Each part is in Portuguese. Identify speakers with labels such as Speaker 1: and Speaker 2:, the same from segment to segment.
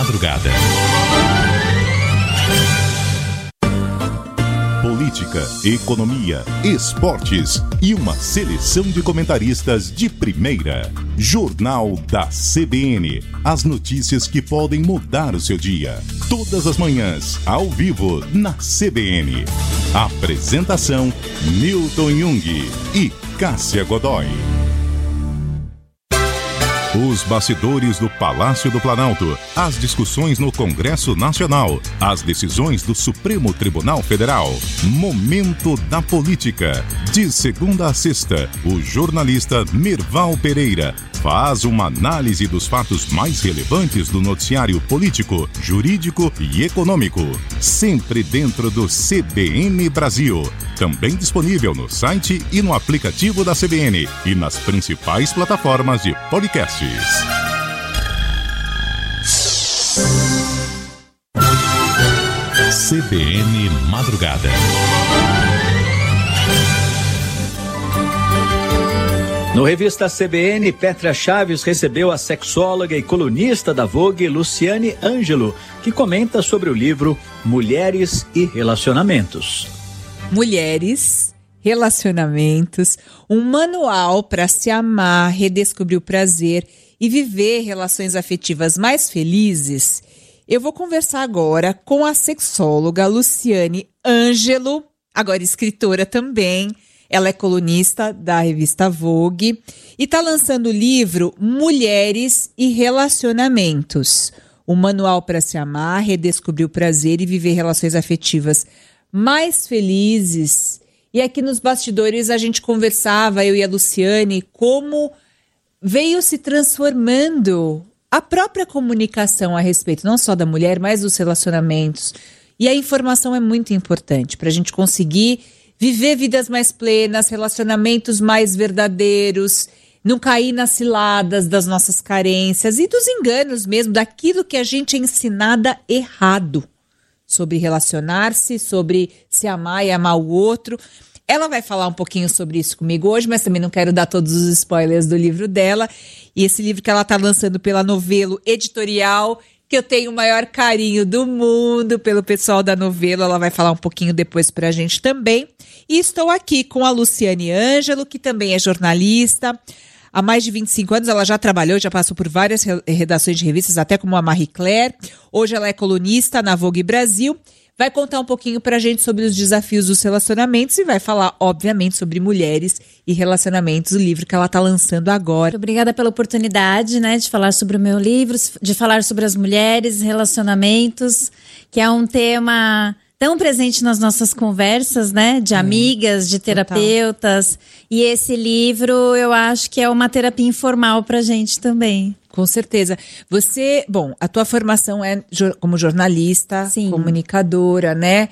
Speaker 1: Madrugada. Política, economia, esportes e uma seleção de comentaristas de primeira. Jornal da CBN. As notícias que podem mudar o seu dia. Todas as manhãs, ao vivo, na CBN. Apresentação: Newton Jung e Cássia Godoy. Os bastidores do Palácio do Planalto, as discussões no Congresso Nacional, as decisões do Supremo Tribunal Federal. Momento da Política. De segunda a sexta, o jornalista Merval Pereira faz uma análise dos fatos mais relevantes do noticiário político, jurídico e econômico. Sempre dentro do CBN Brasil. Também disponível no site e no aplicativo da CBN e nas principais plataformas de podcasts. CBN Madrugada.
Speaker 2: No Revista CBN, Petra Chaves recebeu a sexóloga e colunista da Vogue, Luciane Ângelo, que comenta sobre o livro Mulheres e Relacionamentos.
Speaker 3: Mulheres, Relacionamentos, um manual para se amar, redescobrir o prazer e viver relações afetivas mais felizes. Eu vou conversar agora com a sexóloga Luciane Ângelo, agora escritora também. Ela é colunista da revista Vogue e está lançando o livro Mulheres e Relacionamentos, um manual para se amar, redescobrir o prazer e viver relações afetivas mais felizes. E aqui nos bastidores a gente conversava, eu e a Luciane, como veio se transformando a própria comunicação a respeito, não só da mulher, mas dos relacionamentos. E a informação é muito importante para a gente conseguir viver vidas mais plenas, relacionamentos mais verdadeiros, não cair nas ciladas das nossas carências e dos enganos mesmo, daquilo que a gente é ensinada errado sobre relacionar-se, sobre se amar e amar o outro. Ela vai falar um pouquinho sobre isso comigo hoje, mas também não quero dar todos os spoilers do livro dela. E esse livro que ela está lançando pela Novelo Editorial, que eu tenho o maior carinho do mundo pelo pessoal da Novelo, ela vai falar um pouquinho depois pra gente também. E estou aqui com a Luciane Ângelo, que também é jornalista. Há mais de 25 anos ela já trabalhou, já passou por várias redações de revistas, até como a Marie Claire. Hoje ela é colunista na Vogue Brasil. Vai contar um pouquinho pra gente sobre os desafios dos relacionamentos e vai falar, obviamente, sobre mulheres e relacionamentos, o livro que ela está lançando agora.
Speaker 4: Obrigada pela oportunidade, né, de falar sobre o meu livro, de falar sobre as mulheres, relacionamentos, que é um tema tão presente nas nossas conversas, né, de amigas, de terapeutas. Total. E esse livro, eu acho que é uma terapia informal pra gente também.
Speaker 3: Com certeza. Você, bom, a tua formação é como jornalista, sim, comunicadora, né?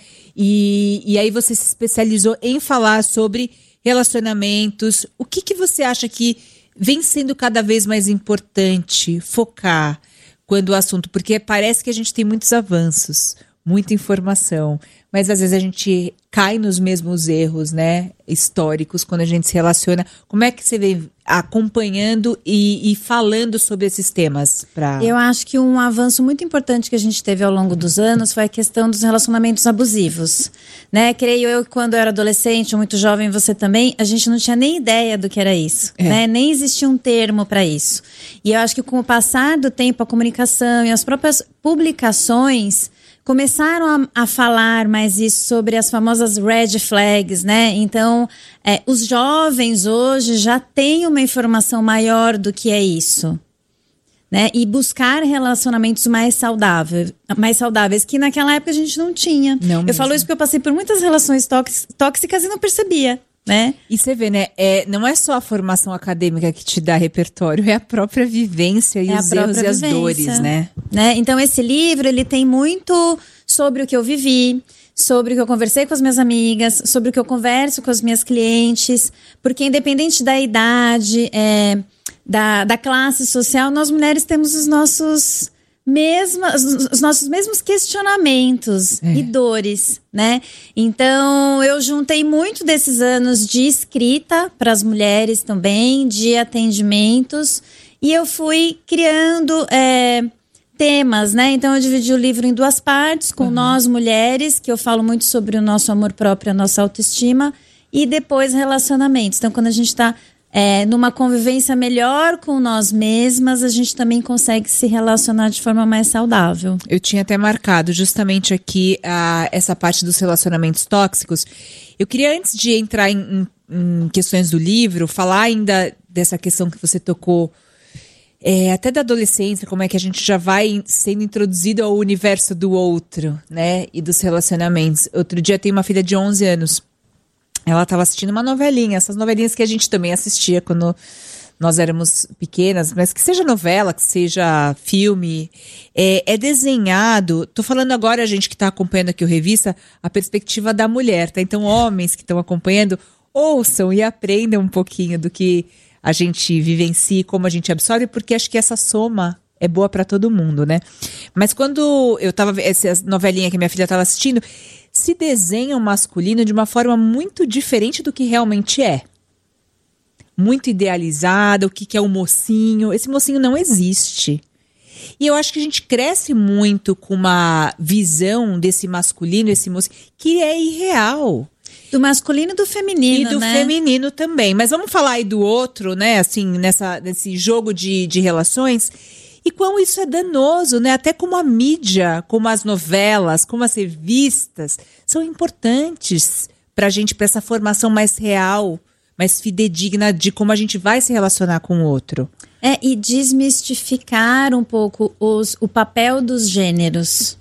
Speaker 3: E aí você se especializou em falar sobre relacionamentos. O que você acha que vem sendo cada vez mais importante focar quando o assunto... Porque parece que a gente tem muitos avanços, muita informação, mas às vezes a gente cai nos mesmos erros, né, históricos, quando a gente se relaciona. Como é que você vem acompanhando e falando sobre esses temas?
Speaker 4: Eu acho que um avanço muito importante que a gente teve ao longo dos anos foi a questão dos relacionamentos abusivos, né? Creio eu que quando eu era adolescente, muito jovem, você também, a gente não tinha nem ideia do que era isso, né? Nem existia um termo para isso. E eu acho que com o passar do tempo, a comunicação e as próprias publicações começaram a falar mais isso sobre as famosas red flags, né? Então, os jovens hoje já têm uma informação maior do que é isso, né? E buscar relacionamentos mais saudáveis, que naquela época a gente não tinha. Não, eu falo isso porque eu passei por muitas relações tóxicas e não percebia, né?
Speaker 3: E você vê, né? Não é só a formação acadêmica que te dá repertório, é a própria vivência e os erros e as dores, né?
Speaker 4: Então esse livro, ele tem muito sobre o que eu vivi, sobre o que eu conversei com as minhas amigas, sobre o que eu converso com as minhas clientes, porque independente da idade, da classe social, nós mulheres temos os nossos mesmos questionamentos e dores, né? Então, eu juntei muito desses anos de escrita para as mulheres também, de atendimentos, e eu fui criando temas, né? Então eu dividi o livro em 2 partes, com nós mulheres, que eu falo muito sobre o nosso amor próprio, a nossa autoestima, e depois relacionamentos. Então quando a gente está numa convivência melhor com nós mesmas, a gente também consegue se relacionar de forma mais saudável.
Speaker 3: Eu tinha até marcado justamente aqui essa parte dos relacionamentos tóxicos. Eu queria, antes de entrar em questões do livro, falar ainda dessa questão que você tocou, até da adolescência, como é que a gente já vai sendo introduzido ao universo do outro, né? E dos relacionamentos. Outro dia tem uma filha de 11 anos. Ela estava assistindo uma novelinha, essas novelinhas que a gente também assistia quando nós éramos pequenas, mas que seja novela, que seja filme, é desenhado. Tô falando agora, a gente que está acompanhando aqui o Revista, a perspectiva da mulher, tá? Então, homens que estão acompanhando, ouçam e aprendam um pouquinho do que a gente vivencia, como a gente absorve, porque acho que essa soma é boa para todo mundo, né? Mas quando eu tava essa novelinha que minha filha estava assistindo, se desenha o masculino de uma forma muito diferente do que realmente é. Muito idealizada, o que é o mocinho. Esse mocinho não existe. E eu acho que a gente cresce muito com uma visão desse masculino, esse mocinho, que é irreal.
Speaker 4: Do masculino e do feminino,
Speaker 3: e do
Speaker 4: né?
Speaker 3: feminino também. Mas vamos falar aí do outro, né? Assim, nesse jogo de relações. E quão isso é danoso, né? Até como a mídia, como as novelas, como as revistas, são importantes pra gente, pra essa formação mais real, mais fidedigna de como a gente vai se relacionar com o outro.
Speaker 4: E desmistificar um pouco o papel dos gêneros.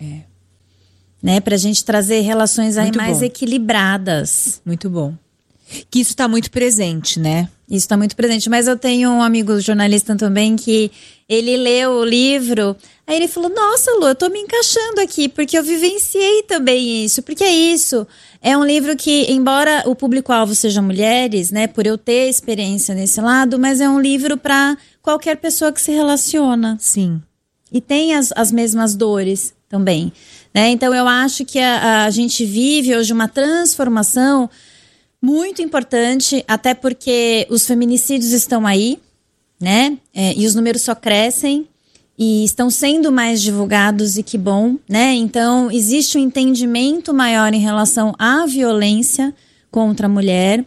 Speaker 4: Né? Pra gente trazer relações aí mais equilibradas.
Speaker 3: Muito bom. Que isso tá muito presente, né?
Speaker 4: Isso está muito presente, mas eu tenho um amigo jornalista também que ele leu o livro, aí ele falou, nossa Lu, eu tô me encaixando aqui, porque eu vivenciei também isso, porque é isso, é um livro que, embora o público-alvo seja mulheres, né, por eu ter experiência nesse lado, mas é um livro para qualquer pessoa que se relaciona.
Speaker 3: Sim.
Speaker 4: E tem as mesmas dores também, né, então eu acho que a gente vive hoje uma transformação muito importante, até porque os feminicídios estão aí, né? E os números só crescem e estão sendo mais divulgados, e que bom, né? Então, existe um entendimento maior em relação à violência contra a mulher.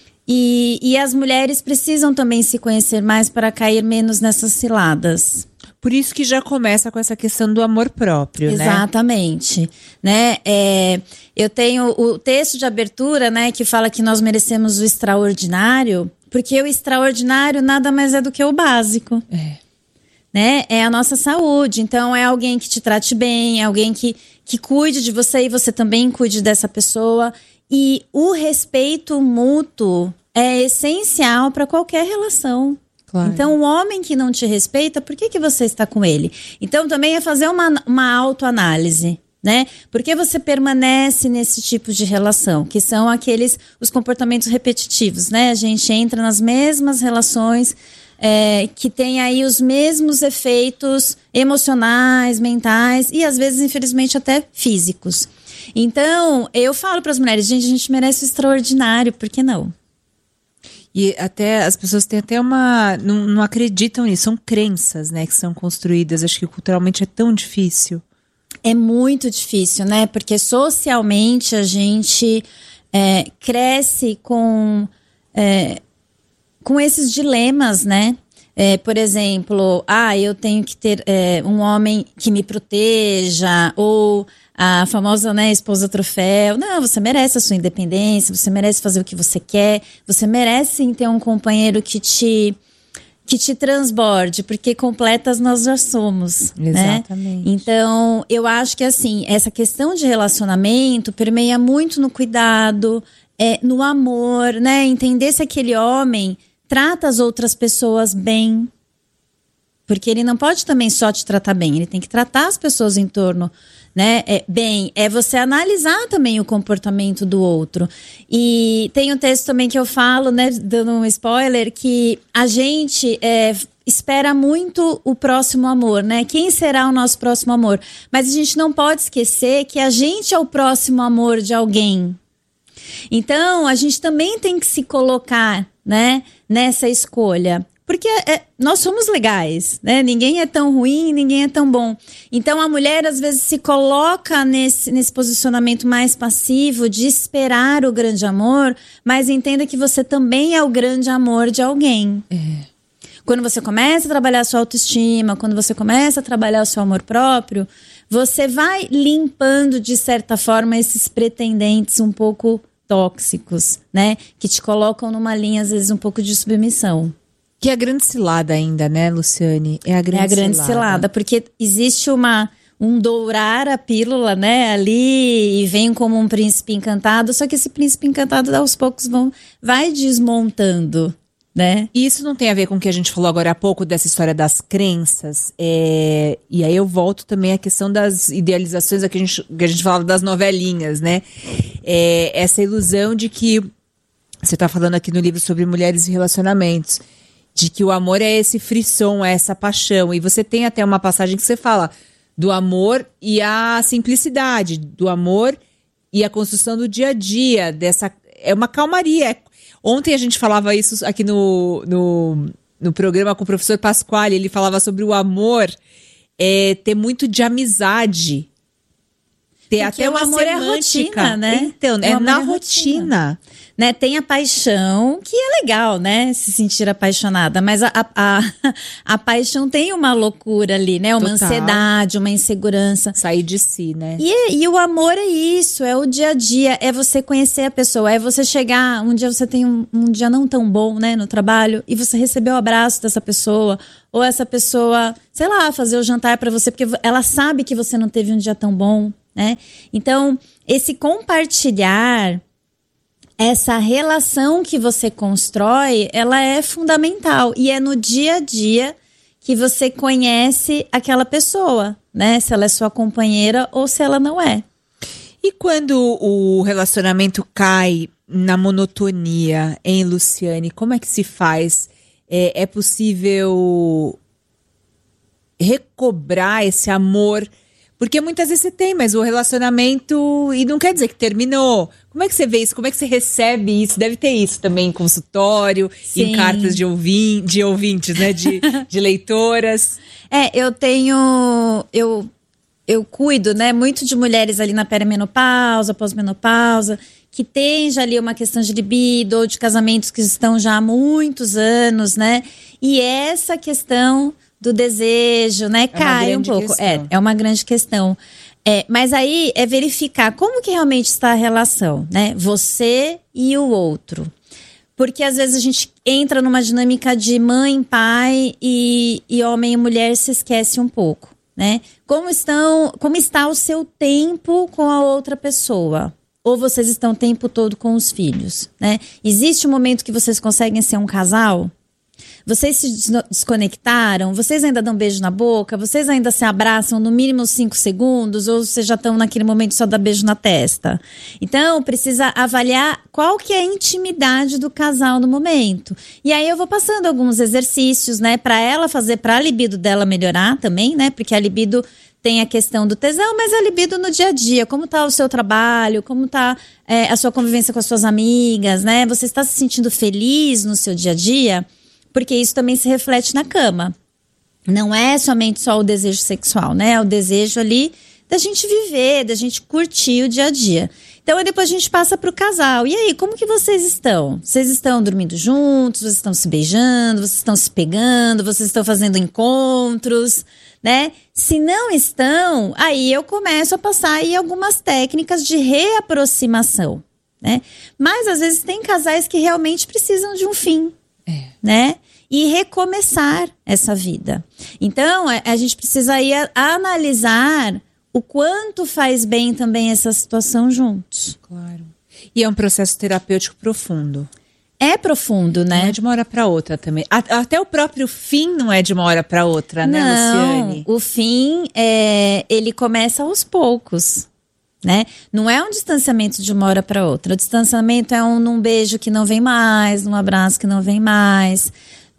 Speaker 4: E as mulheres precisam também se conhecer mais para cair menos nessas ciladas.
Speaker 3: Por isso que já começa com essa questão do amor próprio,
Speaker 4: Exatamente, né? Eu tenho o texto de abertura, né, que fala que nós merecemos o extraordinário, porque o extraordinário nada mais é do que o básico. Né? É a nossa saúde. Então, é alguém que te trate bem, é alguém que cuide de você e você também cuide dessa pessoa. E o respeito mútuo é essencial para qualquer relação. Claro. Então, o homem que não te respeita, por que você está com ele? Então, também é fazer uma autoanálise, né? Por que você permanece nesse tipo de relação? Que são os comportamentos repetitivos, né? A gente entra nas mesmas relações que tem aí os mesmos efeitos emocionais, mentais e, às vezes, infelizmente, até físicos. Então, eu falo para as mulheres, gente, a gente merece o extraordinário, por que não?
Speaker 3: E até as pessoas têm até não acreditam nisso, são crenças, né, que são construídas. Acho que culturalmente é tão difícil.
Speaker 4: É muito difícil, né? Porque socialmente a gente cresce com esses dilemas, né? Por exemplo, eu tenho que ter um homem que me proteja, ou a famosa, né, esposa troféu. Não, você merece a sua independência, você merece fazer o que você quer, você merece sim ter um companheiro que te transborde, porque completas nós já somos.
Speaker 3: Exatamente.
Speaker 4: Né? Então, eu acho que assim, essa questão de relacionamento permeia muito no cuidado, no amor, né? Entender se aquele homem trata as outras pessoas bem. Porque ele não pode também só te tratar bem, ele tem que tratar as pessoas em torno, né, bem. É você analisar também o comportamento do outro. E tem um texto também que eu falo, né, dando um spoiler, que a gente espera muito o próximo amor, né? Quem será o nosso próximo amor? Mas a gente não pode esquecer que a gente é o próximo amor de alguém. Então, a gente também tem que se colocar, né, nessa escolha. Porque nós somos legais, né? Ninguém é tão ruim, ninguém é tão bom. Então, a mulher, às vezes, se coloca nesse posicionamento mais passivo de esperar o grande amor, mas entenda que você também é o grande amor de alguém. Quando você começa a trabalhar a sua autoestima, quando você começa a trabalhar o seu amor próprio, você vai limpando, de certa forma, esses pretendentes um pouco tóxicos, né? Que te colocam numa linha, às vezes, um pouco de submissão.
Speaker 3: Que é a grande cilada ainda, né, Luciane? É a grande cilada,
Speaker 4: porque existe um dourar a pílula, né, ali, e vem como um príncipe encantado, só que esse príncipe encantado, aos poucos, vai desmontando, né?
Speaker 3: E isso não tem a ver com o que a gente falou agora há pouco, dessa história das crenças, e aí eu volto também à questão das idealizações, que a gente falava das novelinhas, né? Essa ilusão de que, você está falando aqui no livro sobre mulheres e relacionamentos, de que o amor é esse frisson, é essa paixão. E você tem até uma passagem que você fala do amor e a simplicidade, do amor e a construção do dia a dia, é uma calmaria. Ontem a gente falava isso aqui no programa com o professor Pasquale, ele falava sobre o amor ter muito de amizade. Ter
Speaker 4: porque
Speaker 3: até uma
Speaker 4: amor
Speaker 3: semântica.
Speaker 4: É a rotina, né?
Speaker 3: Então, é na rotina.
Speaker 4: Né, tem a paixão, que é legal, né? Se sentir apaixonada, mas a paixão tem uma loucura ali, né? Uma
Speaker 3: Total.
Speaker 4: Ansiedade, uma insegurança.
Speaker 3: Sair de si, né?
Speaker 4: E o amor é isso, é o dia a dia, é você conhecer a pessoa, é você chegar, um dia você tem um dia não tão bom, né, no trabalho, e você receber o abraço dessa pessoa, ou essa pessoa, sei lá, fazer o jantar pra você, porque ela sabe que você não teve um dia tão bom, né? Então, esse compartilhar, essa relação que você constrói, ela é fundamental. E é no dia a dia que você conhece aquela pessoa, né? Se ela é sua companheira ou se ela não é.
Speaker 3: E quando o relacionamento cai na monotonia, hein, Luciane? Como é que se faz? É possível recobrar esse amor? Porque muitas vezes você tem, mas o relacionamento... E não quer dizer que terminou. Como é que você vê isso? Como é que você recebe isso? Deve ter isso também em consultório,
Speaker 4: Sim.
Speaker 3: em cartas de ouvintes, né? De leitoras.
Speaker 4: Eu tenho... Eu cuido, né, muito de mulheres ali na perimenopausa, pós-menopausa, que tem já ali uma questão de libido, ou de casamentos que estão já há muitos anos, né? E essa questão do desejo, né, cai um pouco. É uma grande questão. Mas aí é verificar como que realmente está a relação, né? Você e o outro. Porque às vezes a gente entra numa dinâmica de mãe, pai e homem e mulher se esquece um pouco, né? Como está o seu tempo com a outra pessoa? Ou vocês estão o tempo todo com os filhos, né? Existe um momento que vocês conseguem ser um casal? Vocês se desconectaram? Vocês ainda dão beijo na boca? Vocês ainda se abraçam no mínimo 5 segundos? Ou vocês já estão naquele momento só dar beijo na testa? Então, precisa avaliar qual que é a intimidade do casal no momento. E aí eu vou passando alguns exercícios, né? Pra ela fazer, pra libido dela melhorar também, né? Porque a libido tem a questão do tesão, mas a libido no dia a dia. Como tá o seu trabalho? Como tá a sua convivência com as suas amigas, né? Você está se sentindo feliz no seu dia a dia? Porque isso também se reflete na cama. Não é somente só o desejo sexual, né? É o desejo ali da gente viver, da gente curtir o dia a dia. Então, aí depois a gente passa pro casal. E aí, como que vocês estão? Vocês estão dormindo juntos? Vocês estão se beijando? Vocês estão se pegando? Vocês estão fazendo encontros? Né? Se não estão, aí eu começo a passar aí algumas técnicas de reaproximação, né? Mas, às vezes, tem casais que realmente precisam de um fim, né? E recomeçar essa vida. Então, a gente precisa aí analisar o quanto faz bem também essa situação juntos.
Speaker 3: Claro. E é um processo terapêutico profundo.
Speaker 4: É profundo, né?
Speaker 3: Não é de uma hora para outra também. Até o próprio fim não é de uma hora para outra, né, Luciane?
Speaker 4: Não, o fim, ele começa aos poucos. Né? Não é um distanciamento de uma hora para outra. O distanciamento é num beijo que não vem mais, num abraço que não vem mais,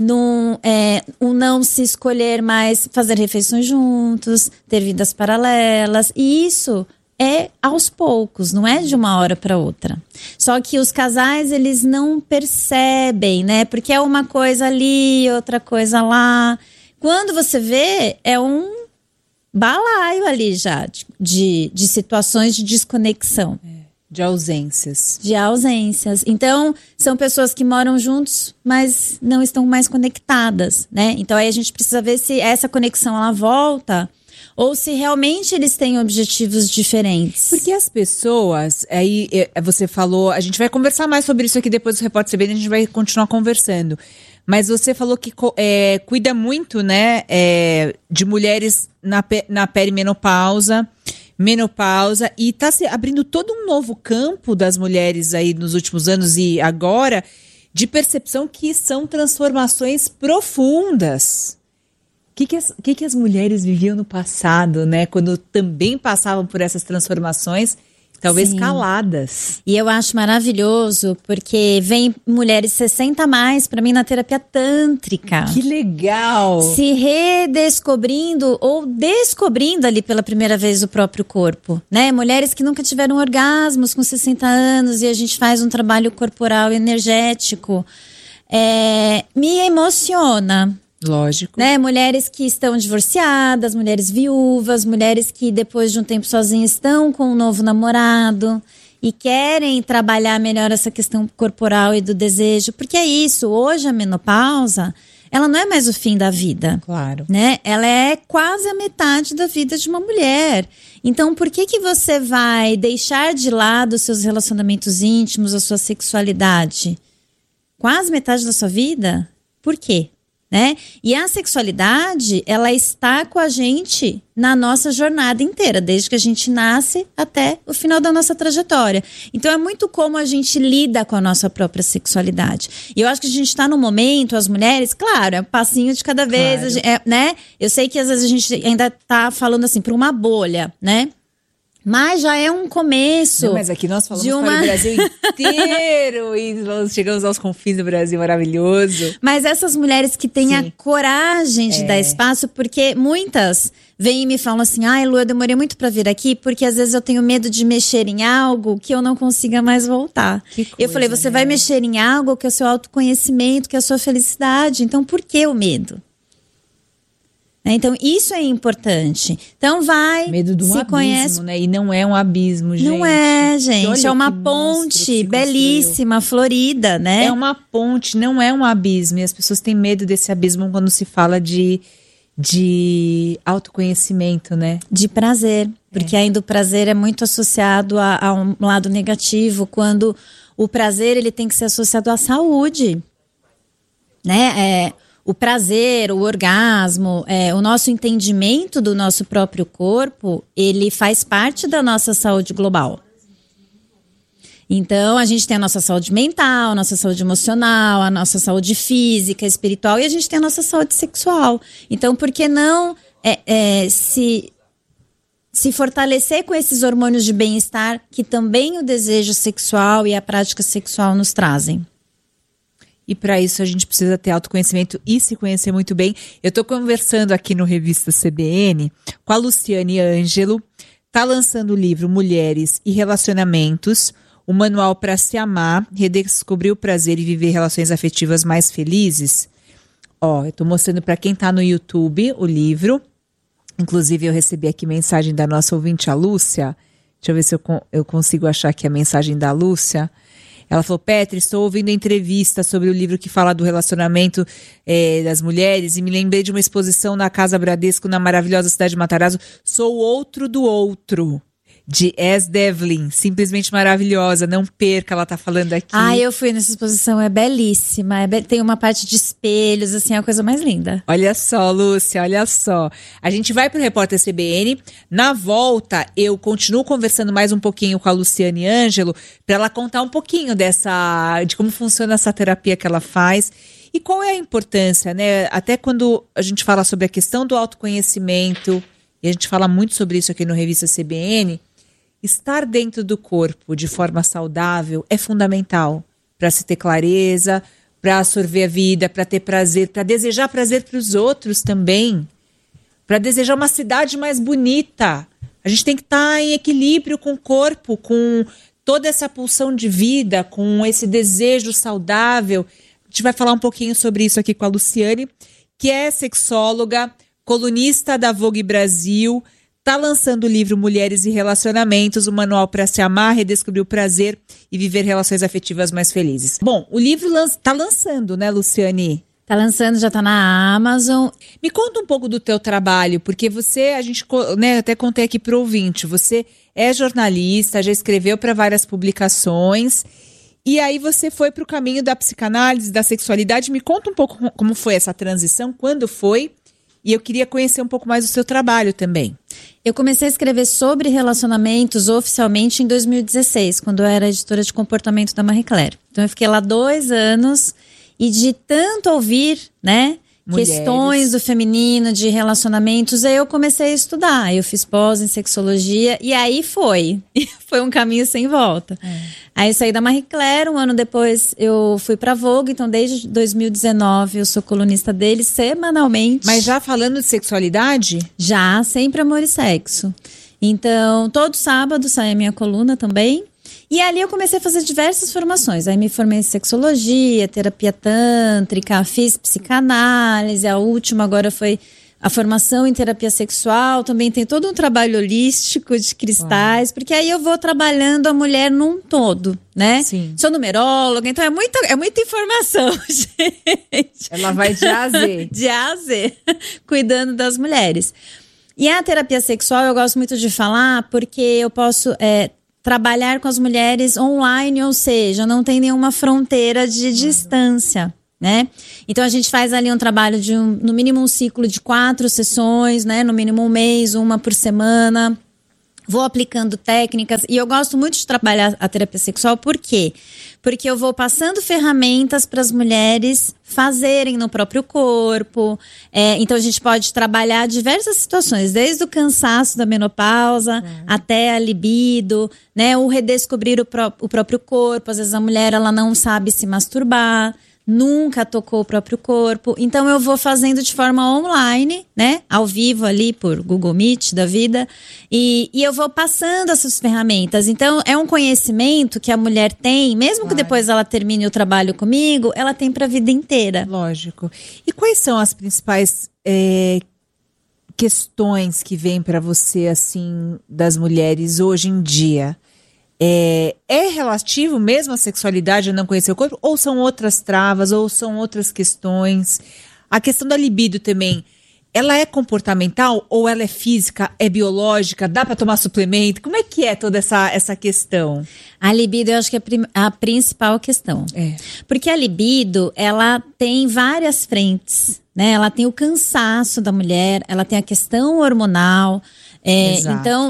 Speaker 4: não se escolher mais fazer refeições juntos, ter vidas paralelas. E isso é aos poucos, não é de uma hora para outra. Só que os casais, eles não percebem, né? Porque é uma coisa ali, outra coisa lá. Quando você vê, é um balaio ali já de situações de desconexão.
Speaker 3: De ausências.
Speaker 4: De ausências. Então, são pessoas que moram juntos, mas não estão mais conectadas, né? Então, aí a gente precisa ver se essa conexão, ela volta... ou se realmente eles têm objetivos diferentes.
Speaker 3: Porque as pessoas, aí você falou, a gente vai conversar mais sobre isso aqui depois do Repórter CBN, a gente vai continuar conversando. Mas você falou que cuida muito, né, de mulheres na perimenopausa, menopausa, e está se abrindo todo um novo campo das mulheres aí nos últimos anos e agora, de percepção que são transformações profundas. O que as mulheres viviam no passado, né? Quando também passavam por essas transformações, talvez
Speaker 4: Sim.
Speaker 3: caladas.
Speaker 4: E eu acho maravilhoso, porque vem mulheres 60 a mais para mim na terapia tântrica.
Speaker 3: Que legal!
Speaker 4: Se redescobrindo ou descobrindo ali pela primeira vez o próprio corpo, né? Mulheres que nunca tiveram orgasmos com 60 anos e a gente faz um trabalho corporal energético. Me emociona.
Speaker 3: Lógico.
Speaker 4: Né? Mulheres que estão divorciadas, mulheres viúvas, mulheres que depois de um tempo sozinhas estão com um novo namorado e querem trabalhar melhor essa questão corporal e do desejo. Porque é isso, hoje a menopausa, ela não é mais o fim da vida.
Speaker 3: Claro.
Speaker 4: Né? Ela é quase a metade da vida de uma mulher. Então, por que você vai deixar de lado os seus relacionamentos íntimos, a sua sexualidade? Quase metade da sua vida? Por quê? Né? E a sexualidade, ela está com a gente na nossa jornada inteira, desde que a gente nasce até o final da nossa trajetória. Então é muito como a gente lida com a nossa própria sexualidade. E eu acho que a gente está no momento, as mulheres, claro, é um passinho de cada vez,
Speaker 3: Claro.
Speaker 4: né? Eu sei que às vezes a gente ainda está falando assim, para uma bolha, né? Mas já é um começo.
Speaker 3: Não, mas aqui nós falamos
Speaker 4: de
Speaker 3: para o Brasil inteiro e nós chegamos aos confins do Brasil maravilhoso.
Speaker 4: Mas essas mulheres que têm
Speaker 3: Sim.
Speaker 4: a coragem de dar espaço, porque muitas vêm e me falam assim, ai, Lu, eu demorei muito pra vir aqui, porque às vezes eu tenho medo de mexer em algo que eu não consiga mais voltar.
Speaker 3: Que coisa,
Speaker 4: Eu falei, você
Speaker 3: né?
Speaker 4: vai mexer em algo que é o seu autoconhecimento, que é a sua felicidade. Então, por que o medo? Então, isso é importante. Então, vai,
Speaker 3: Medo de um
Speaker 4: se
Speaker 3: abismo,
Speaker 4: conhece.
Speaker 3: né? E não é um abismo, gente.
Speaker 4: Não é, gente.
Speaker 3: Olha
Speaker 4: É uma
Speaker 3: que monstro que
Speaker 4: ponte
Speaker 3: se
Speaker 4: belíssima, florida, né?
Speaker 3: É uma ponte, não é um abismo. E as pessoas têm medo desse abismo quando se fala de autoconhecimento, né?
Speaker 4: De prazer, porque ainda o prazer é muito associado a um lado negativo, quando o prazer ele tem que ser associado à saúde, né? O prazer, o orgasmo, o nosso entendimento do nosso próprio corpo, ele faz parte da nossa saúde global. Então, a gente tem a nossa saúde mental, a nossa saúde emocional, a nossa saúde física, espiritual, e a gente tem a nossa saúde sexual. Então, por que não se fortalecer com esses hormônios de bem-estar que também o desejo sexual e a prática sexual nos trazem?
Speaker 3: E para isso a gente precisa ter autoconhecimento e se conhecer muito bem. Eu estou conversando aqui no Revista CBN com a Luciane Ângelo. Está lançando o livro Mulheres e Relacionamentos, o manual para se amar, redescobrir o prazer e viver relações afetivas mais felizes. Ó, eu estou mostrando para quem está no YouTube o livro. Inclusive eu recebi aqui mensagem da nossa ouvinte, a Lúcia. Deixa eu ver se eu consigo achar aqui a mensagem da Lúcia. Ela falou, Petri, estou ouvindo a entrevista sobre o livro que fala do relacionamento das mulheres e me lembrei de uma exposição na Casa Bradesco, na maravilhosa cidade de Matarazzo. Sou outro do outro, de S. Devlin. Simplesmente maravilhosa, não perca, ela tá falando aqui.
Speaker 4: Eu fui nessa exposição, é belíssima. Tem uma parte de espelhos, assim, é a coisa mais linda.
Speaker 3: Olha só, Lúcia, olha só. A gente vai pro Repórter CBN. Na volta, eu continuo conversando mais um pouquinho com a Luciane Ângelo para ela contar um pouquinho de como funciona essa terapia que ela faz e qual é a importância, né? Até quando a gente fala sobre a questão do autoconhecimento, e a gente fala muito sobre isso aqui no Revista CBN, estar dentro do corpo de forma saudável é fundamental para se ter clareza, para absorver a vida, para ter prazer, para desejar prazer para os outros também, para desejar uma cidade mais bonita. A gente tem que estar em equilíbrio com o corpo, com toda essa pulsão de vida, com esse desejo saudável. A gente vai falar um pouquinho sobre isso aqui com a Luciane, que é sexóloga, colunista da Vogue Brasil, está lançando o livro Mulheres e Relacionamentos, o manual para se amar, redescobrir o prazer e viver relações afetivas mais felizes. Bom, o livro está lançando, né, Luciane?
Speaker 4: Tá lançando, já tá na Amazon.
Speaker 3: Me conta um pouco do teu trabalho, porque a gente, né, até contei aqui pro ouvinte, você é jornalista, já escreveu para várias publicações, e aí você foi para o caminho da psicanálise, da sexualidade. Me conta um pouco como foi essa transição, quando foi, e eu queria conhecer um pouco mais do seu trabalho também.
Speaker 4: Eu comecei a escrever sobre relacionamentos oficialmente em 2016, quando eu era editora de comportamento da Marie Claire. Então eu fiquei lá 2 anos e de tanto ouvir, né,
Speaker 3: Mulheres.
Speaker 4: Questões do feminino, de relacionamentos, aí eu comecei a estudar. Eu fiz pós em sexologia e aí foi um caminho sem volta. Aí eu saí da Marie Claire, 1 ano depois eu fui pra Vogue, então desde 2019 eu sou colunista dele semanalmente.
Speaker 3: Mas já falando de sexualidade?
Speaker 4: Já, sempre amor e sexo. Então, todo sábado sai a minha coluna também. E ali eu comecei a fazer diversas formações. Aí me formei em sexologia, terapia tântrica, fiz psicanálise. A última agora foi a formação em terapia sexual. Também tem todo um trabalho holístico de cristais. Porque aí eu vou trabalhando a mulher num todo, né?
Speaker 3: Sim.
Speaker 4: Sou numeróloga, então é muita informação, gente.
Speaker 3: Ela vai de A a Z.
Speaker 4: De A a Z, cuidando das mulheres. E a terapia sexual eu gosto muito de falar porque eu posso trabalhar com as mulheres online, ou seja, não tem nenhuma fronteira de distância, né? Então a gente faz ali um trabalho de no mínimo um ciclo de 4 sessões, né? No mínimo 1 mês, 1 por semana. Vou aplicando técnicas e eu gosto muito de trabalhar a terapia sexual, por quê? Porque eu vou passando ferramentas para as mulheres fazerem no próprio corpo. Então a gente pode trabalhar diversas situações, desde o cansaço da menopausa até a libido, né? O redescobrir o próprio corpo. Às vezes a mulher ela não sabe se masturbar, nunca tocou o próprio corpo. Então eu vou fazendo de forma online, né? Ao vivo ali por Google Meet da vida. E eu vou passando essas ferramentas. Então é um conhecimento que a mulher tem, mesmo que depois ela termine o trabalho comigo, ela tem para a vida inteira.
Speaker 3: Lógico. E quais são as principais questões que vêm para você, assim, das mulheres hoje em dia? É relativo mesmo à sexualidade, a não conhecer o corpo? Ou são outras travas, ou são outras questões? A questão da libido também, ela é comportamental ou ela é física, é biológica? Dá para tomar suplemento? Como é que é toda essa questão?
Speaker 4: A libido eu acho que é a principal questão. Porque a libido, ela tem várias frentes, né? Ela tem o cansaço da mulher, ela tem a questão hormonal. Então,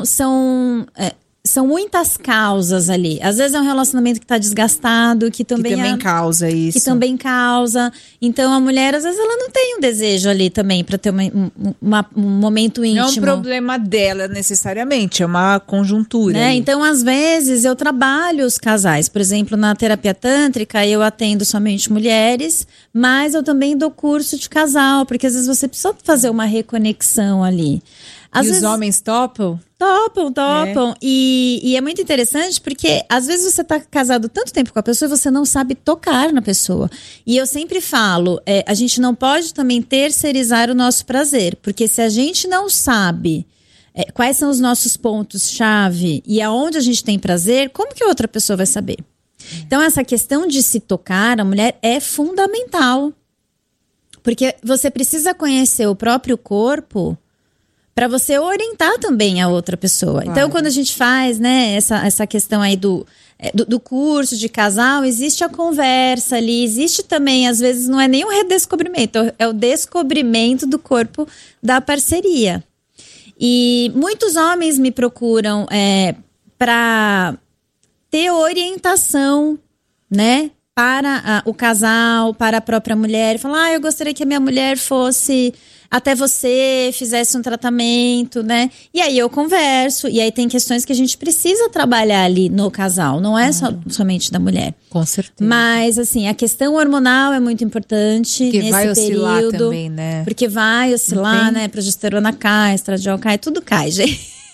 Speaker 4: são muitas causas ali. Às vezes é um relacionamento que está desgastado, que também
Speaker 3: causa isso.
Speaker 4: Que também causa. Então a mulher, às vezes, ela não tem um desejo ali também para ter um momento íntimo.
Speaker 3: Não é um problema dela necessariamente, é uma conjuntura.
Speaker 4: Né? Então, às vezes, eu trabalho os casais. Por exemplo, na terapia tântrica, eu atendo somente mulheres, mas eu também dou curso de casal, porque às vezes você precisa fazer uma reconexão ali.
Speaker 3: Às vezes, os homens topam?
Speaker 4: Topam. E é muito interessante porque às vezes você tá casado tanto tempo com a pessoa e você não sabe tocar na pessoa. E eu sempre falo, a gente não pode também terceirizar o nosso prazer. Porque se a gente não sabe quais são os nossos pontos-chave e aonde a gente tem prazer, como que a outra pessoa vai saber? Então essa questão de se tocar, a mulher, é fundamental. Porque você precisa conhecer o próprio corpo para você orientar também a outra pessoa. Claro. Então, quando a gente faz, né, essa questão aí do curso de casal, existe a conversa ali, existe também, às vezes, não é nem um redescobrimento, é o descobrimento do corpo da parceria. E muitos homens me procuram para ter orientação, né, para o casal, para a própria mulher. Falar, eu gostaria que a minha mulher fosse até você, fizesse um tratamento, né? E aí eu converso, e aí tem questões que a gente precisa trabalhar ali no casal, não é somente da mulher.
Speaker 3: Com certeza.
Speaker 4: Mas, assim, a questão hormonal é muito importante
Speaker 3: porque
Speaker 4: nesse
Speaker 3: vai oscilar
Speaker 4: período.
Speaker 3: Também, né?
Speaker 4: Porque vai oscilar, né? Progesterona cai, estradiol cai, tudo cai, gente.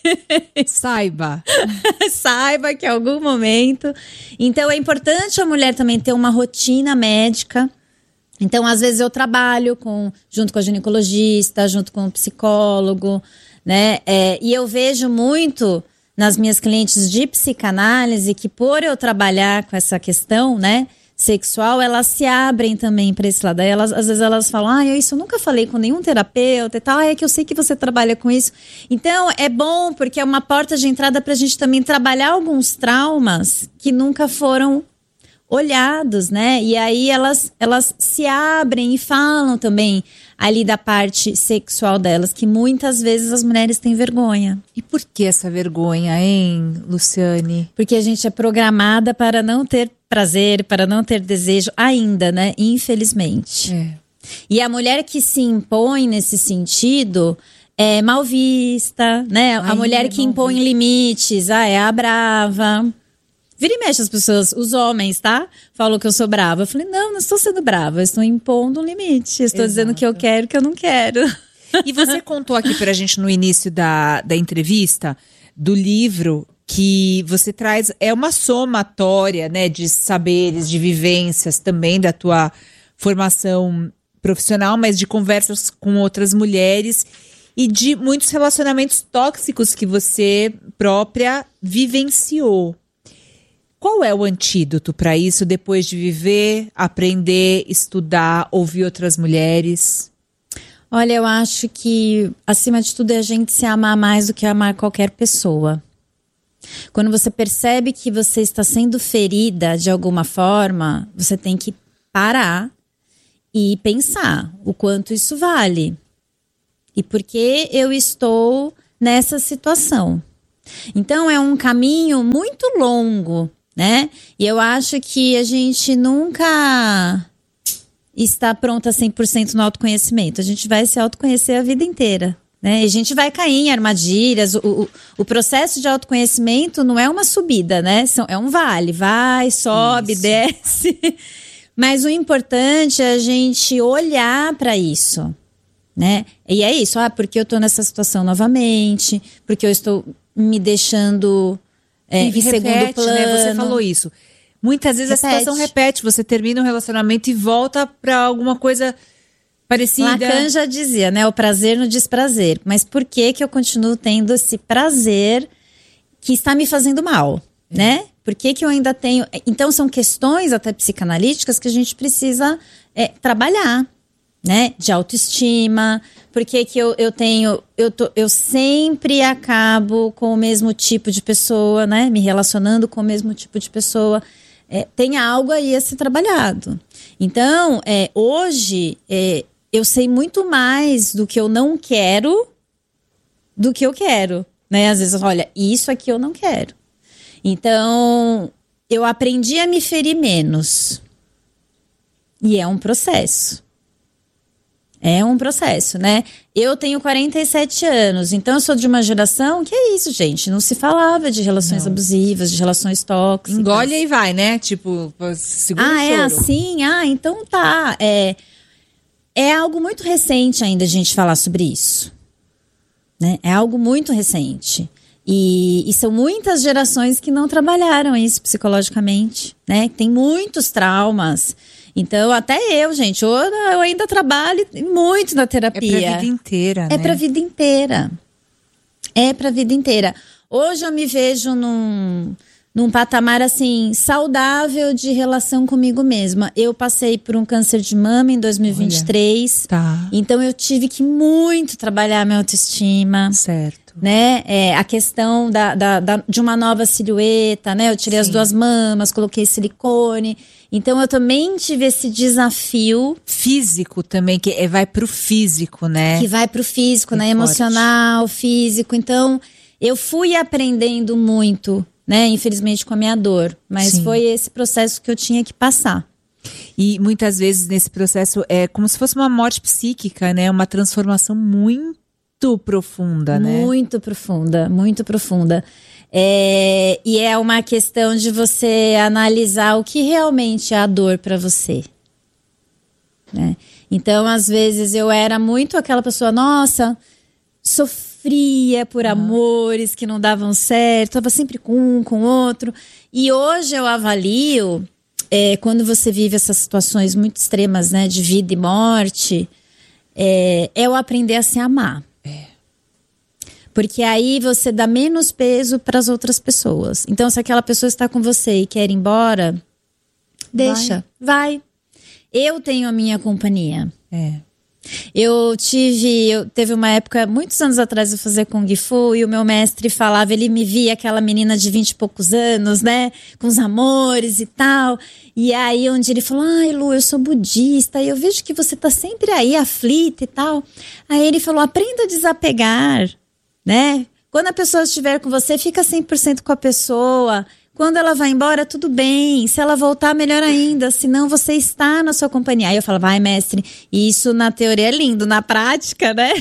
Speaker 3: Saiba.
Speaker 4: Saiba que em algum momento. Então é importante a mulher também ter uma rotina médica. Então, às vezes, eu trabalho junto com a ginecologista, junto com o psicólogo, né? E eu vejo muito nas minhas clientes de psicanálise que, por eu trabalhar com essa questão, né, sexual, elas se abrem também para esse lado. Aí às vezes elas falam, isso eu nunca falei com nenhum terapeuta e tal. É que eu sei que você trabalha com isso. Então, é bom porque é uma porta de entrada para a gente também trabalhar alguns traumas que nunca foram olhados, né? E aí elas se abrem e falam também ali da parte sexual delas, que muitas vezes as mulheres têm vergonha.
Speaker 3: E por que essa vergonha, hein, Luciane?
Speaker 4: Porque a gente é programada para não ter prazer, para não ter desejo ainda, né? Infelizmente. E a mulher que se impõe nesse sentido é mal vista, né? A mulher que impõe limites, é a brava. Vira e mexe as pessoas, os homens, tá? Falam que eu sou brava. Eu falei, não estou sendo brava, eu estou impondo um limite. Eu estou dizendo que eu quero, que eu não quero.
Speaker 3: E você contou aqui pra gente no início da entrevista do livro que você traz, é uma somatória, né, de saberes, de vivências também da tua formação profissional, mas de conversas com outras mulheres e de muitos relacionamentos tóxicos que você própria vivenciou. Qual é o antídoto para isso, depois de viver, aprender, estudar, ouvir outras mulheres?
Speaker 4: Olha, eu acho que, acima de tudo, é a gente se amar mais do que amar qualquer pessoa. Quando você percebe que você está sendo ferida de alguma forma, você tem que parar e pensar o quanto isso vale. E por que eu estou nessa situação. Então, é um caminho muito longo, né? E eu acho que a gente nunca está pronta 100% no autoconhecimento. A gente vai se autoconhecer a vida inteira, né? E a gente vai cair em armadilhas. O processo de autoconhecimento não é uma subida, né? É um vale. Vai, sobe, desce. Mas o importante é a gente olhar para isso, né? E é isso. Porque eu estou nessa situação novamente. Porque eu estou me deixando... em segundo plano.
Speaker 3: Né? Você falou isso. Muitas vezes a situação repete. Você termina um relacionamento e volta para alguma coisa parecida.
Speaker 4: Lacan já dizia, né? O prazer no desprazer. Mas por que eu continuo tendo esse prazer que está me fazendo mal, né? Por que eu ainda tenho... Então, são questões até psicanalíticas que a gente precisa trabalhar, né? De autoestima. Por que eu tenho... Eu sempre acabo com o mesmo tipo de pessoa, né? Me relacionando com o mesmo tipo de pessoa. Tem algo aí a ser trabalhado. Então, hoje, eu sei muito mais do que eu não quero do que eu quero, né? Às vezes, olha, isso aqui eu não quero. Então, eu aprendi a me ferir menos. E é um processo. É um processo, né? Eu tenho 47 anos, então eu sou de uma geração que é isso, gente. Não se falava de relações abusivas, de relações tóxicas.
Speaker 3: Engole e vai, né? Tipo, segura o choro.
Speaker 4: É assim? Então tá. É algo muito recente ainda a gente falar sobre isso. Né? É algo muito recente. E são muitas gerações que não trabalharam isso psicologicamente, né? Tem muitos traumas. Então, até eu, gente, eu ainda trabalho muito na terapia.
Speaker 3: É pra vida inteira, né?
Speaker 4: É pra vida inteira. É pra vida inteira. Hoje eu me vejo num patamar, assim, saudável de relação comigo mesma. Eu passei por um câncer de mama em 2023.
Speaker 3: Olha, tá.
Speaker 4: Então, eu tive que muito trabalhar minha autoestima.
Speaker 3: Certo.
Speaker 4: Né? A questão de uma nova silhueta, né? Eu tirei as 2 mamas, coloquei silicone. Então, eu também tive esse desafio.
Speaker 3: Físico também, que vai pro físico, né?
Speaker 4: Que vai pro físico, né? Emocional, físico. Então, eu fui aprendendo muito, né? Infelizmente, com a minha dor. Mas foi esse processo que eu tinha que passar.
Speaker 3: E muitas vezes nesse processo é como se fosse uma morte psíquica, né? Uma transformação muito profunda, né?
Speaker 4: Muito profunda, muito profunda. E é uma questão de você analisar o que realmente é a dor para você. Né? Então, às vezes, eu era muito aquela pessoa, nossa, sofria por amores que não davam certo, estava sempre com um, com outro. E hoje eu avalio, quando você vive essas situações muito extremas, né, de vida e morte, é o aprender a se amar. Porque aí você dá menos peso para as outras pessoas. Então, se aquela pessoa está com você e quer ir embora, deixa, vai. Eu tenho a minha companhia. Teve uma época, muitos anos atrás, eu fazia Kung Fu e o meu mestre falava, ele me via aquela menina de 20 e poucos anos, né, com os amores e tal. E aí, onde ele falou, ai, Lu, eu sou budista e eu vejo que você tá sempre aí aflita e tal. Aí ele falou, aprenda a desapegar, né? Quando a pessoa estiver com você, fica 100% com a pessoa. Quando ela vai embora, tudo bem. Se ela voltar, melhor ainda. Senão você está na sua companhia. Aí eu falo, vai, mestre, isso na teoria é lindo, na prática, né?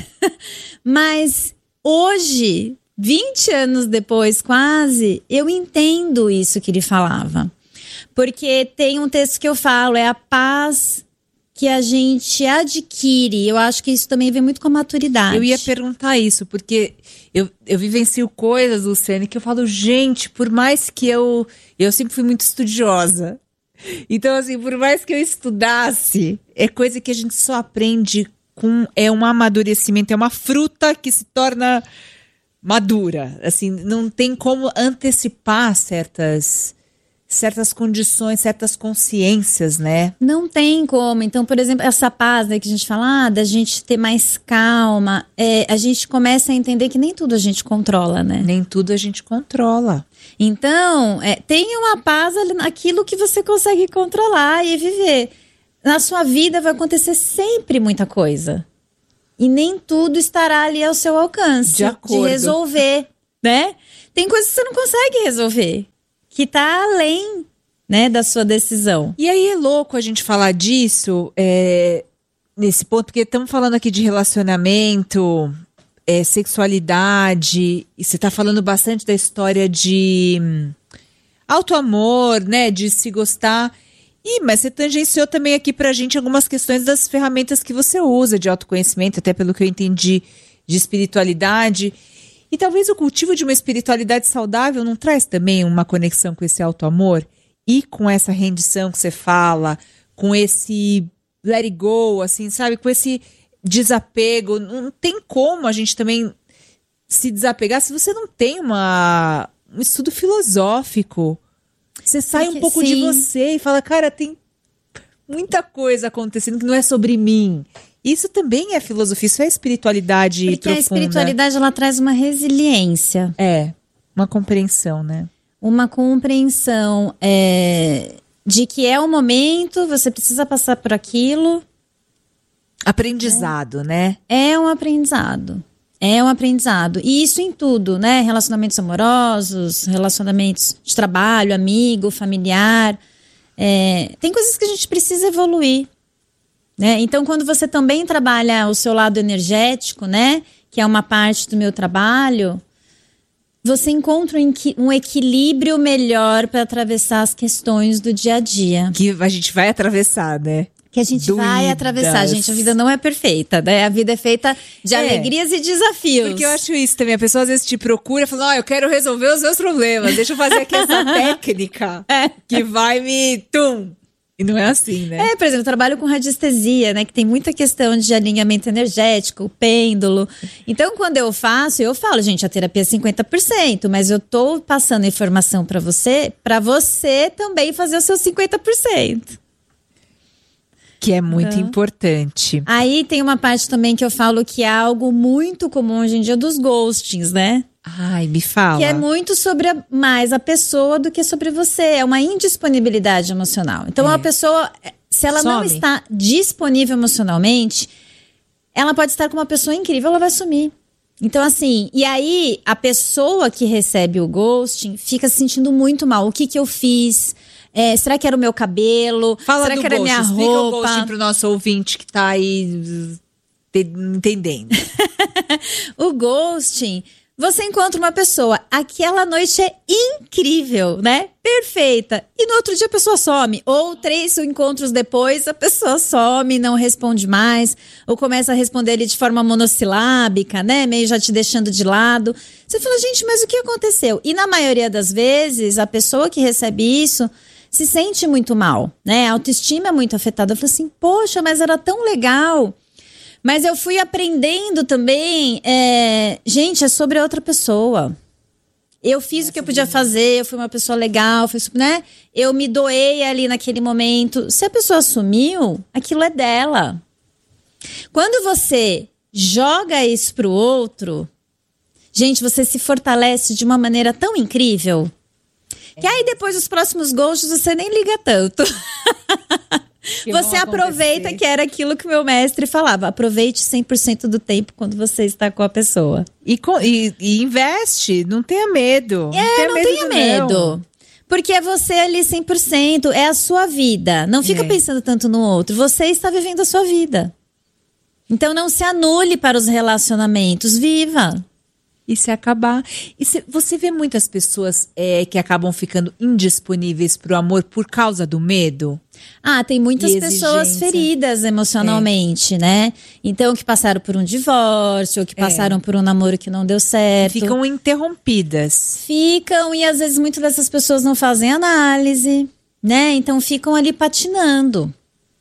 Speaker 4: Mas hoje, 20 anos depois, quase, eu entendo isso que ele falava. Porque tem um texto que eu falo, é a paz que a gente adquire. Eu acho que isso também vem muito com a maturidade.
Speaker 3: Eu ia perguntar isso, porque eu vivencio coisas, Luciane, que eu falo, gente, por mais que eu sempre fui muito estudiosa. Então, assim, por mais que eu estudasse, é coisa que a gente só aprende com, um amadurecimento, é uma fruta que se torna madura. Assim, não tem como antecipar certas condições, certas consciências, né?
Speaker 4: Não tem como. Então, por exemplo, essa paz, né, que a gente fala, da gente ter mais calma, a gente começa a entender que nem tudo a gente controla, né?
Speaker 3: Nem tudo a gente controla.
Speaker 4: Então, tenha uma paz ali naquilo que você consegue controlar e viver. Na sua vida vai acontecer sempre muita coisa. E nem tudo estará ali ao seu alcance de resolver, né? Tem coisas que você não consegue resolver, que tá além, né, da sua decisão.
Speaker 3: E aí é louco a gente falar disso, nesse ponto, porque estamos falando aqui de relacionamento, sexualidade, e você tá falando bastante da história de autoamor, né, de se gostar. Mas você tangenciou também aqui pra gente algumas questões das ferramentas que você usa de autoconhecimento, até pelo que eu entendi, de espiritualidade. E talvez o cultivo de uma espiritualidade saudável não traz também uma conexão com esse autoamor e com essa rendição que você fala, com esse let it go, assim, sabe? Com esse desapego. Não tem como a gente também se desapegar se você não tem um estudo filosófico. Você sai um pouco de você e fala, cara, tem muita coisa acontecendo que não é sobre mim. Isso também é filosofia, isso é espiritualidade profunda.
Speaker 4: Porque a espiritualidade, ela traz uma resiliência.
Speaker 3: Uma compreensão, né?
Speaker 4: Uma compreensão de que é o momento, você precisa passar por aquilo.
Speaker 3: Aprendizado, né?
Speaker 4: É um aprendizado. É um aprendizado. E isso em tudo, né? Relacionamentos amorosos, relacionamentos de trabalho, amigo, familiar. Tem coisas que a gente precisa evoluir. Né? Então, quando você também trabalha o seu lado energético, né, que é uma parte do meu trabalho, você encontra um equilíbrio melhor para atravessar as questões do dia a dia.
Speaker 3: Que a gente vai atravessar, né?
Speaker 4: Que a gente vai atravessar, gente. A vida não é perfeita, né? A vida é feita de alegrias e desafios.
Speaker 3: Porque eu acho isso também. A pessoa às vezes te procura e fala, eu quero resolver os meus problemas. Deixa eu fazer aqui essa técnica que vai me... E não é assim, né?
Speaker 4: Por exemplo, eu trabalho com radiestesia, né? Que tem muita questão de alinhamento energético, pêndulo. Então, quando eu falo, gente, a terapia é 50%, mas eu tô passando informação para você também fazer o seu 50%.
Speaker 3: Que é muito importante.
Speaker 4: Aí tem uma parte também que eu falo que é algo muito comum hoje em dia dos ghostings, né?
Speaker 3: Ai, me fala.
Speaker 4: Que é muito sobre mais a pessoa do que sobre você. É uma indisponibilidade emocional. Então, a pessoa, se ela não está disponível emocionalmente, ela pode estar com uma pessoa incrível, ela vai sumir. Então, assim, e aí a pessoa que recebe o ghosting fica se sentindo muito mal. O que eu fiz? Será que era o meu cabelo? Será que era a minha roupa?
Speaker 3: Explica o ghosting pro nosso ouvinte que tá aí entendendo.
Speaker 4: O ghosting, Você encontra uma pessoa, aquela noite é incrível, né? Perfeita. E no outro dia a pessoa some. Ou 3 encontros depois, a pessoa some, não responde mais. Ou começa a responder ele de forma monossilábica, né? Meio já te deixando de lado. Você fala, gente, mas o que aconteceu? E na maioria das vezes, a pessoa que recebe isso se sente muito mal, né? A autoestima é muito afetada. Eu falo assim, poxa, mas era tão legal. Mas eu fui aprendendo também, gente, é sobre outra pessoa. Eu fiz o que eu podia fazer, eu fui uma pessoa legal, né? Eu me doei ali naquele momento. Se a pessoa sumiu, aquilo é dela. Quando você joga isso pro outro, gente, você se fortalece de uma maneira tão incrível, que aí depois dos próximos gostos você nem liga tanto. Você aproveita, que era aquilo que o meu mestre falava. Aproveite 100% do tempo quando você está com a pessoa.
Speaker 3: E investe, não tenha medo.
Speaker 4: Não tenha medo. Porque é você ali 100%, é a sua vida. Não fica pensando tanto no outro. Você está vivendo a sua vida. Então não se anule para os relacionamentos. Viva!
Speaker 3: E se acabar... você vê muitas pessoas que acabam ficando indisponíveis para o amor por causa do medo?
Speaker 4: Tem muitas pessoas feridas emocionalmente, né? Então, que passaram por um divórcio, ou que passaram por um namoro que não deu certo.
Speaker 3: Ficam interrompidas.
Speaker 4: Ficam, e às vezes muitas dessas pessoas não fazem análise, né? Então, ficam ali patinando.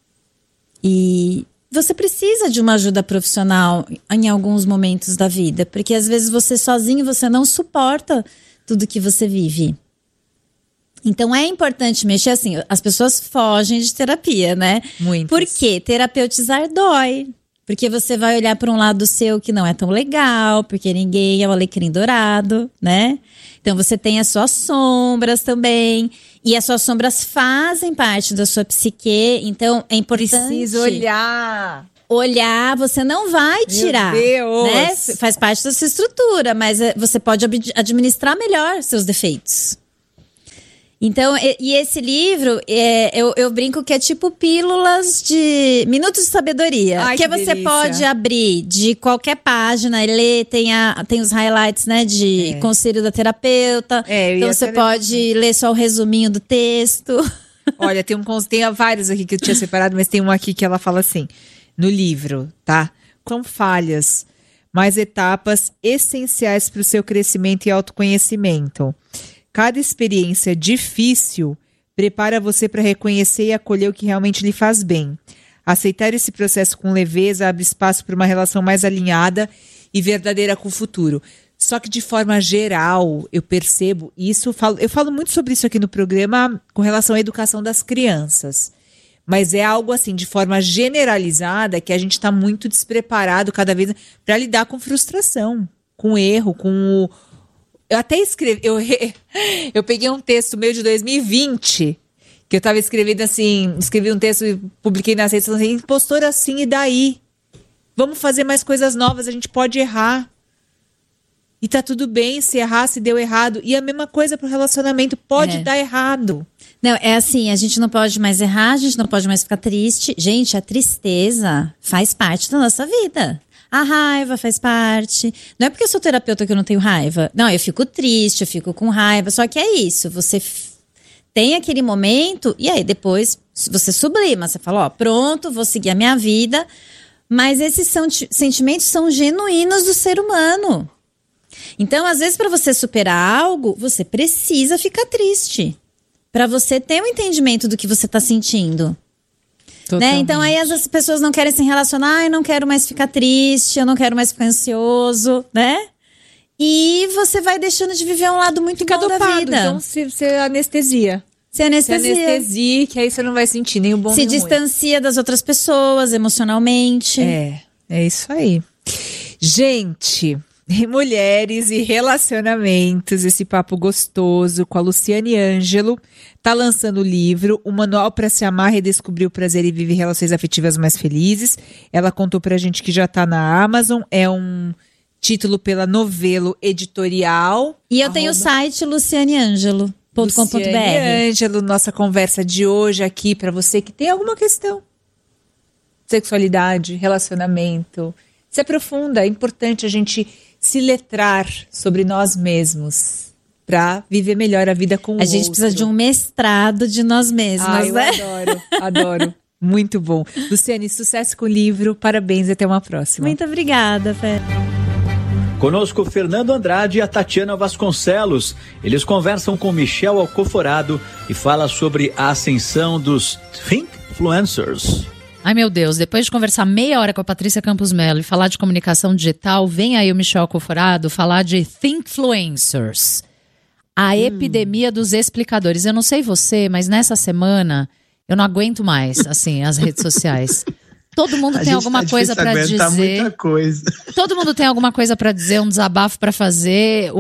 Speaker 4: E você precisa de uma ajuda profissional em alguns momentos da vida, porque às vezes você sozinho, você não suporta tudo que você vive. Então é importante mexer assim, as pessoas fogem de terapia, né?
Speaker 3: Muitas.
Speaker 4: Por quê? Terapeutizar dói. Porque você vai olhar para um lado seu que não é tão legal, porque ninguém é o alecrim dourado, né? Então você tem as suas sombras também. E as suas sombras fazem parte da sua psique. Então é importante...
Speaker 3: Precisa olhar.
Speaker 4: Olhar, você não vai tirar.
Speaker 3: Meu Deus.
Speaker 4: Né? Faz parte da sua estrutura, mas você pode administrar melhor seus defeitos. Então, e esse livro, eu brinco que é tipo pílulas de minutos de sabedoria.
Speaker 3: Ai,
Speaker 4: que
Speaker 3: que
Speaker 4: você
Speaker 3: delícia.
Speaker 4: Pode abrir de qualquer página e ler, tem os highlights, né, de conselho da terapeuta. Então você pode ler só o resuminho do texto.
Speaker 3: Olha, tem vários aqui que eu tinha separado, mas tem um aqui que ela fala assim, no livro, tá? Com falhas, mas etapas essenciais para o seu crescimento e autoconhecimento. Cada experiência difícil prepara você para reconhecer e acolher o que realmente lhe faz bem. Aceitar esse processo com leveza abre espaço para uma relação mais alinhada e verdadeira com o futuro. Só que de forma geral, eu percebo isso, eu falo muito sobre isso aqui no programa com relação à educação das crianças. Mas é algo assim, de forma generalizada, que a gente está muito despreparado cada vez para lidar com frustração, com erro, com o... Eu até escrevi, eu peguei um texto meu de 2020, que eu estava escrevendo assim, escrevi um texto e publiquei nas redes sociais, impostor assim, e daí? Vamos fazer mais coisas novas, a gente pode errar. E tá tudo bem se errar, se deu errado. E a mesma coisa pro relacionamento, pode dar errado.
Speaker 4: Não, é assim, a gente não pode mais errar, a gente não pode mais ficar triste. Gente, a tristeza faz parte da nossa vida. A raiva faz parte. Não é porque eu sou terapeuta que eu não tenho raiva. Não, eu fico triste, eu fico com raiva. Só que é isso, você tem aquele momento e aí depois você sublima. Você fala, pronto, vou seguir a minha vida. Mas esses sentimentos são genuínos do ser humano. Então, às vezes, para você superar algo, você precisa ficar triste. Para você ter um entendimento do que você está sentindo. Né? Então aí as pessoas não querem se relacionar, eu não quero mais ficar triste, eu não quero mais ficar ansioso, né? E você vai deixando de viver um lado muito bom da vida.
Speaker 3: Então você anestesia.
Speaker 4: Se
Speaker 3: anestesia, que aí você não vai sentir nem o bom nem o ruim.
Speaker 4: Se distancia das outras pessoas emocionalmente.
Speaker 3: É isso aí. Gente, mulheres e relacionamentos, esse papo gostoso com a Luciane Ângelo. Tá lançando o livro, O Manual para Se Amar, Redescobrir o Prazer e Viver Relações Afetivas Mais Felizes. Ela contou pra gente que já tá na Amazon, é um título pela Novelo Editorial.
Speaker 4: E eu tenho o site lucianeangelo.com.br.
Speaker 3: Luciane Ângelo, nossa conversa de hoje aqui pra você que tem alguma questão. Sexualidade, relacionamento, se aprofunda, é importante a gente se letrar sobre nós mesmos para viver melhor a vida com o outro.
Speaker 4: A gente precisa de um mestrado de nós mesmas,
Speaker 3: eu
Speaker 4: né?
Speaker 3: adoro. Muito bom. Luciane, sucesso com o livro, parabéns e até uma próxima.
Speaker 4: Muito obrigada, Fé.
Speaker 2: Conosco Fernando Andrade e a Tatiana Vasconcelos. Eles conversam com Michel Alcoforado e falam sobre a ascensão dos Thinkfluencers.
Speaker 5: Ai, meu Deus, depois de conversar meia hora com a Patrícia Campos Mello e falar de comunicação digital, vem aí o Michel Alcoforado falar de Thinkfluencers. A epidemia dos explicadores. Eu não sei você, mas nessa semana eu não aguento mais, assim, as redes sociais. Todo mundo tem alguma coisa para dizer.
Speaker 6: Muita coisa.
Speaker 5: Todo mundo tem alguma coisa para dizer, um desabafo para fazer,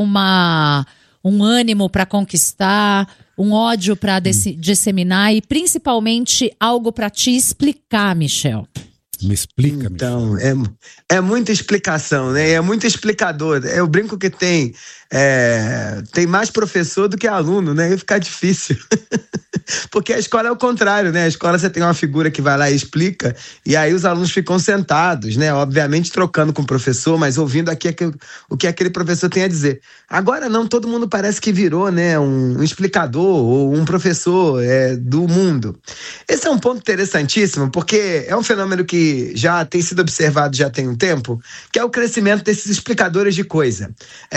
Speaker 5: um ânimo para conquistar, um ódio para disseminar e principalmente algo para te explicar, Michel.
Speaker 6: Me explica,
Speaker 7: então, é muita explicação, né? É muito explicador. Eu brinco que tem mais professor do que aluno, né? Ia ficar difícil. Porque a escola é o contrário, né? A escola você tem uma figura que vai lá e explica, e aí os alunos ficam sentados, né? Obviamente trocando com o professor, mas ouvindo o que aquele professor tem a dizer. Agora não, todo mundo parece que virou, né? Um explicador ou um professor do mundo. Esse é um ponto interessantíssimo, porque é um fenômeno que já tem sido observado já tem um tempo, que é o crescimento desses explicadores de coisa.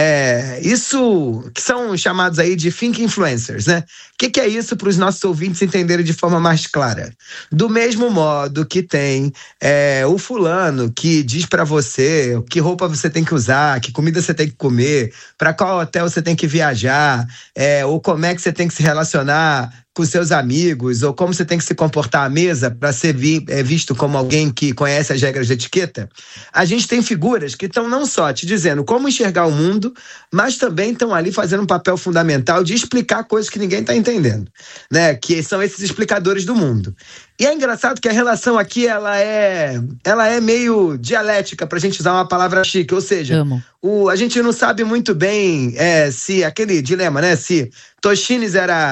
Speaker 7: Isso que são chamados aí de think influencers, né? O que é isso para os nossos ouvintes entenderem de forma mais clara? Do mesmo modo que tem o fulano que diz para você que roupa você tem que usar, que comida você tem que comer, para qual hotel você tem que viajar, ou como é que você tem que se relacionar com seus amigos, ou como você tem que se comportar à mesa para ser visto como alguém que conhece as regras de etiqueta. A gente tem figuras que estão não só te dizendo como enxergar o mundo, mas também estão ali fazendo um papel fundamental de explicar coisas que ninguém está entendendo, né? Que são esses explicadores do mundo. E é engraçado que a relação aqui, ela é meio dialética, pra gente usar uma palavra chique, ou seja, a gente não sabe muito bem se aquele dilema, né? Se Toshines era